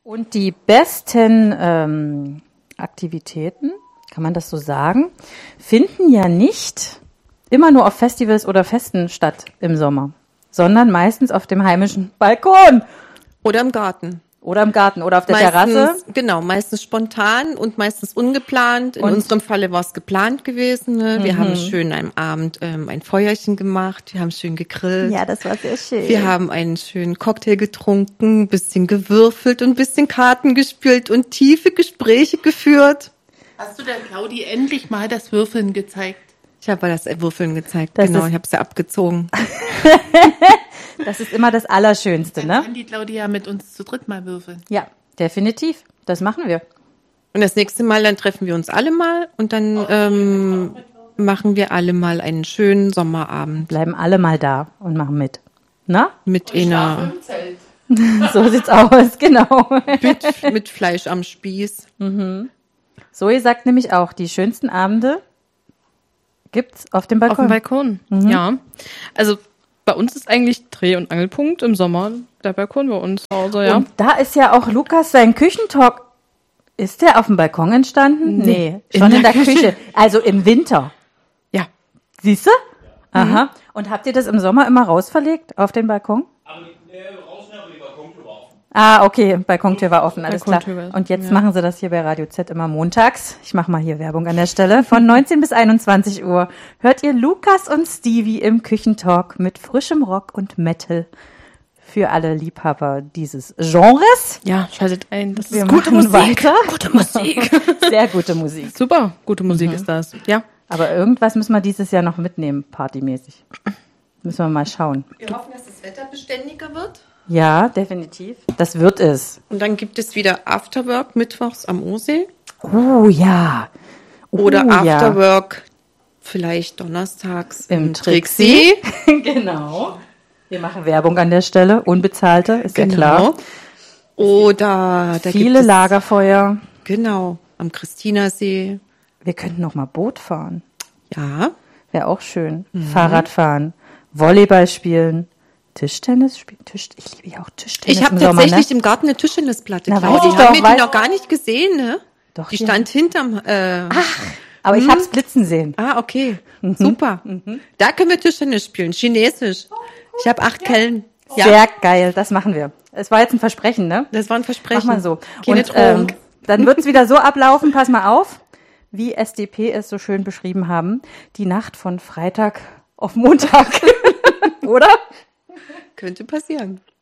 Und die besten Aktivitäten, kann man das so sagen, finden ja nicht immer nur auf Festivals oder Festen statt im Sommer, sondern meistens auf dem heimischen Balkon. Oder im Garten. Oder im Garten oder auf der Terrasse. Genau, meistens spontan und meistens ungeplant. In unserem Falle war es geplant gewesen. Ne? Wir haben schön am Abend ein Feuerchen gemacht, wir haben schön gegrillt. Ja, das war sehr schön. Wir haben einen schönen Cocktail getrunken, ein bisschen gewürfelt und ein bisschen Karten gespielt und tiefe Gespräche geführt. Hast du der Claudi endlich mal das Würfeln gezeigt? Ich habe das Würfeln gezeigt, genau, ich habe es ja abgezogen. Das ist immer das Allerschönste, Dann ne? kann die Claudia mit uns zu dritt mal würfeln. Ja, definitiv. Das machen wir. Und das nächste Mal, dann treffen wir uns alle mal und dann machen wir alle mal einen schönen Sommerabend. Bleiben alle mal da und machen mit. Na? Mit einer, So sieht's aus, genau. mit Fleisch am Spieß. Zoe sagt nämlich auch, die schönsten Abende gibt's auf dem Auf dem Balkon. Balkon, ja. Also bei uns ist eigentlich Dreh- und Angelpunkt im Sommer der Balkon bei uns zu Hause, ja. Und da ist ja auch Lukas sein Küchentalk. Ist der auf dem Balkon entstanden? Nee, schon in der Küche. Also im Winter. Ja. Siehst du? Aha. Und habt ihr das im Sommer immer rausverlegt auf den Balkon? Draußen aber die Balkontür war offen. Ah, okay, Balkontür war offen, alles klar. Balkontür war- Und jetzt machen sie das hier bei Radio Z immer montags. Ich mache mal hier Werbung an der Stelle. Von 19 bis 21 Uhr hört ihr Lukas und Stevie im Küchentalk mit frischem Rock und Metal für alle Liebhaber dieses Genres. Ja, schaltet ein. Das Wir ist gute machen Musik. weiter. Gute Musik. Sehr gute Musik. Super, gute Musik ist das. Ja. Aber irgendwas müssen wir dieses Jahr noch mitnehmen, partymäßig. Müssen wir mal schauen. Wir hoffen, dass das Wetter beständiger wird. Ja, definitiv. Das wird es. Und dann gibt es wieder Afterwork mittwochs am Osee. Oh ja. Oder ja. Afterwork vielleicht donnerstags Im Trixie. Genau. Wir machen Werbung an der Stelle. Unbezahlte, ist ja Genau. klar. Oder da Viele gibt es, Lagerfeuer. Genau, am Christinersee. Wir könnten noch mal Boot fahren. Ja. Wäre auch schön. Fahrrad fahren. Volleyball spielen. Tischtennis spielen. Ich liebe ja auch Tischtennis Ich habe im Sommer, tatsächlich ne? im Garten eine Tischtennisplatte. Na, Claudia. weiß ich Haben doch, wir die noch gar nicht gesehen, ne? Doch, Die ja. stand hinterm... Aber ich hab's blitzen sehen. okay. Super. Da können wir Tischtennis spielen. Chinesisch. Ich habe 8 Kellen. Ja, Sehr geil, das machen wir. Es war jetzt ein Versprechen, ne? das war ein Versprechen. Mach mal so. Keine Und Drohung. dann wird's wieder so ablaufen, pass mal auf, wie SDP es so schön beschrieben haben. Die Nacht von Freitag auf Montag. Oder? Könnte passieren.